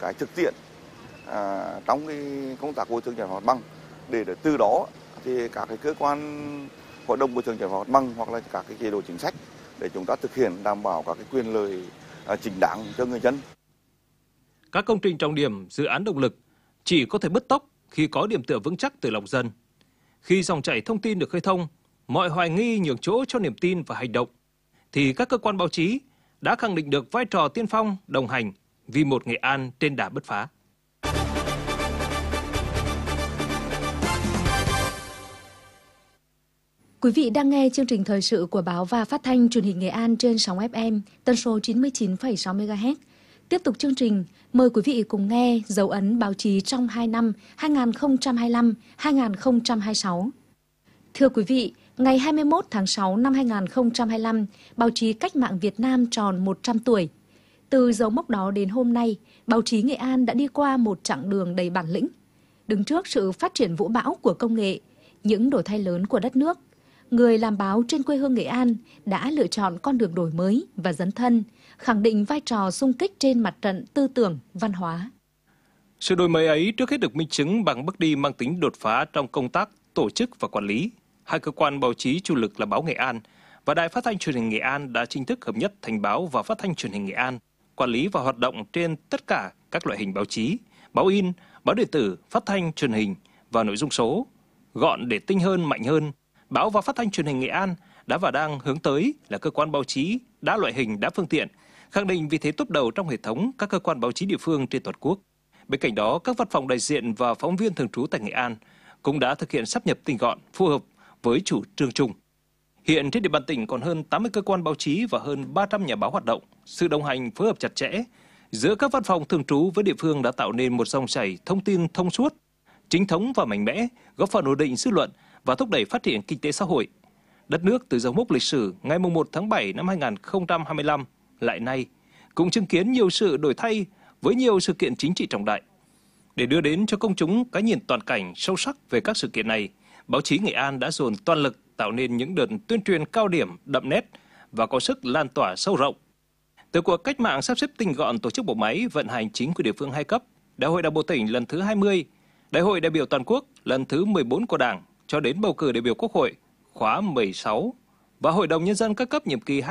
cái thực tiễn trong cái công tác bồi thường giải phóng mặt bằng, để từ đó thì các cái cơ quan hội đồng bồi thường giải phóng mặt bằng hoặc là các cái chế độ chính sách để chúng ta thực hiện đảm bảo các cái quyền lợi chính đáng cho người dân. Các công trình trọng điểm, dự án động lực chỉ có thể bứt tốc khi có điểm tựa vững chắc từ lòng dân. Khi dòng chảy thông tin được khơi thông, mọi hoài nghi nhường chỗ cho niềm tin và hành động, thì các cơ quan báo chí đã khẳng định được vai trò tiên phong, đồng hành vì một Nghệ An trên đà bứt phá. Quý vị đang nghe chương trình thời sự của Báo và Phát thanh Truyền hình Nghệ An trên sóng FM tần số 99,6 MHz. Tiếp tục chương trình, mời quý vị cùng nghe dấu ấn báo chí trong 2 năm 2025-2026. Thưa quý vị, ngày 21 tháng 6 năm 2025, báo chí Cách mạng Việt Nam tròn 100 tuổi. Từ dấu mốc đó đến hôm nay, báo chí Nghệ An đã đi qua một chặng đường đầy bản lĩnh. Đứng trước sự phát triển vũ bão của công nghệ, những đổi thay lớn của đất nước, người làm báo trên quê hương Nghệ An đã lựa chọn con đường đổi mới và dấn thân, khẳng định vai trò xung kích trên mặt trận tư tưởng, văn hóa. Sự đổi mới ấy trước hết được minh chứng bằng bước đi mang tính đột phá trong công tác tổ chức và quản lý. Hai cơ quan báo chí chủ lực là Báo Nghệ An và Đài Phát thanh Truyền hình Nghệ An đã chính thức hợp nhất thành Báo và Phát thanh Truyền hình Nghệ An, quản lý và hoạt động trên tất cả các loại hình báo chí, báo in, báo điện tử, phát thanh, truyền hình và nội dung số. Gọn để tinh hơn, mạnh hơn, Báo và Phát thanh Truyền hình Nghệ An đã và đang hướng tới là cơ quan báo chí đa loại hình, đa phương tiện, khẳng định vị thế top đầu trong hệ thống các cơ quan báo chí địa phương trên toàn quốc. Bên cạnh đó, các văn phòng đại diện và phóng viên thường trú tại Nghệ An cũng đã thực hiện sáp nhập tinh gọn, phù hợp với chủ trương chung. Hiện trên địa bàn tỉnh còn hơn 80 cơ quan báo chí và hơn 300 nhà báo hoạt động. Sự đồng hành phối hợp chặt chẽ giữa các văn phòng thường trú với địa phương đã tạo nên một dòng chảy thông tin thông suốt, chính thống và mạnh mẽ, góp phần ổn định dư luận và thúc đẩy phát triển kinh tế xã hội. Đất nước từ dấu mốc lịch sử ngày 1 tháng 7 năm 2025 lại nay cũng chứng kiến nhiều sự đổi thay với nhiều sự kiện chính trị trọng đại. Để đưa đến cho công chúng cái nhìn toàn cảnh sâu sắc về các sự kiện này, báo chí Nghệ An đã dồn toàn lực tạo nên những đợt tuyên truyền cao điểm, đậm nét và có sức lan tỏa sâu rộng. Từ cuộc cách mạng sắp xếp tinh gọn tổ chức bộ máy vận hành chính của địa phương 2 cấp, Đại hội Đảng bộ tỉnh lần thứ 20, Đại hội đại biểu toàn quốc lần thứ 14 của Đảng cho đến bầu cử đại biểu Quốc hội khóa 16 và Hội đồng Nhân dân các cấp nhiệm kỳ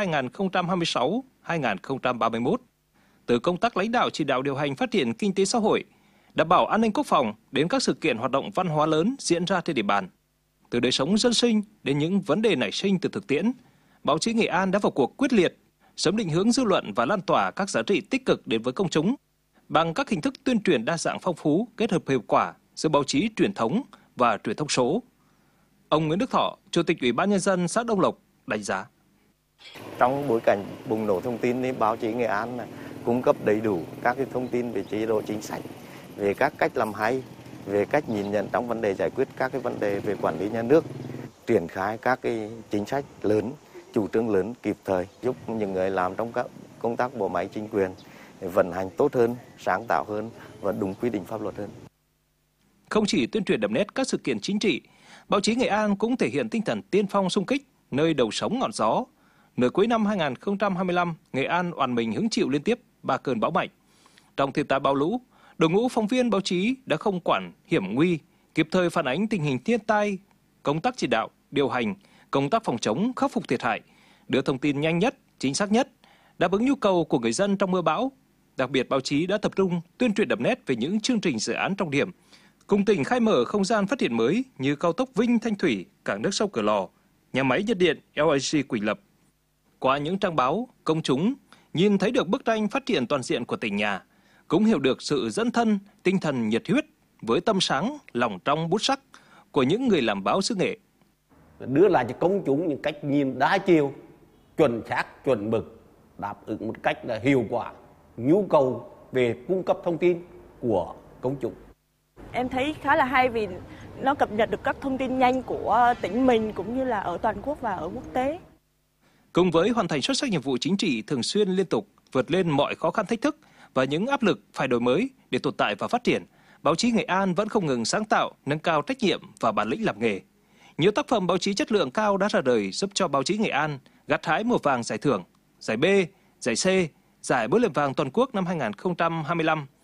2026-2031. Từ công tác lãnh đạo chỉ đạo điều hành phát triển kinh tế xã hội, đảm bảo an ninh quốc phòng đến các sự kiện hoạt động văn hóa lớn diễn ra trên địa bàn. Từ đời sống dân sinh đến những vấn đề nảy sinh từ thực tiễn, báo chí Nghệ An đã vào cuộc quyết liệt, sớm định hướng dư luận và lan tỏa các giá trị tích cực đến với công chúng bằng các hình thức tuyên truyền đa dạng phong phú, kết hợp hiệu quả giữa báo chí truyền thống và truyền thông số. Ông Nguyễn Đức Thọ, Chủ tịch Ủy ban Nhân dân xã Đông Lộc đánh giá. Trong bối cảnh bùng nổ thông tin, thì báo chí Nghệ An cung cấp đầy đủ các cái thông tin về chế độ chính sách, về các cách làm hay, về cách nhìn nhận trong vấn đề giải quyết các cái vấn đề về quản lý nhà nước, triển khai các cái chính sách lớn, chủ trương lớn kịp thời, giúp những người làm trong các công tác bộ máy chính quyền vận hành tốt hơn, sáng tạo hơn và đúng quy định pháp luật hơn. Không chỉ tuyên truyền đậm nét các sự kiện chính trị, báo chí Nghệ An cũng thể hiện tinh thần tiên phong xung kích, nơi đầu sóng ngọn gió. Nửa cuối năm 2025, Nghệ An oàn mình hứng chịu liên tiếp 3 cơn bão mạnh. Trong thiên tai bão lũ, đội ngũ phóng viên báo chí đã không quản hiểm nguy, kịp thời phản ánh tình hình thiên tai, công tác chỉ đạo, điều hành, công tác phòng chống, khắc phục thiệt hại, đưa thông tin nhanh nhất, chính xác nhất, đáp ứng nhu cầu của người dân trong mưa bão. Đặc biệt, báo chí đã tập trung tuyên truyền đậm nét về những chương trình dự án trọng điểm, cùng tỉnh khai mở không gian phát triển mới như cao tốc Vinh Thanh Thủy, cảng nước sâu Cửa Lò, nhà máy nhiệt điện LNG Quỳnh Lập. Qua những trang báo, công chúng nhìn thấy được bức tranh phát triển toàn diện của tỉnh nhà, cũng hiểu được sự dẫn thân, tinh thần nhiệt huyết với tâm sáng, lòng trong bút sắc của những người làm báo xứ Nghệ. Đưa lại cho công chúng những cách nhìn đa chiều, chuẩn xác, chuẩn mực, đáp ứng một cách là hiệu quả nhu cầu về cung cấp thông tin của công chúng. Em thấy khá là hay vì nó cập nhật được các thông tin nhanh của tỉnh mình cũng như là ở toàn quốc và ở quốc tế. Cùng với hoàn thành xuất sắc nhiệm vụ chính trị thường xuyên liên tục, vượt lên mọi khó khăn thách thức và những áp lực phải đổi mới để tồn tại và phát triển, báo chí Nghệ An vẫn không ngừng sáng tạo, nâng cao trách nhiệm và bản lĩnh làm nghề. Nhiều tác phẩm báo chí chất lượng cao đã ra đời giúp cho báo chí Nghệ An gặt hái 1 vàng giải thưởng, giải B, giải C, giải Búa liềm vàng toàn quốc năm 2025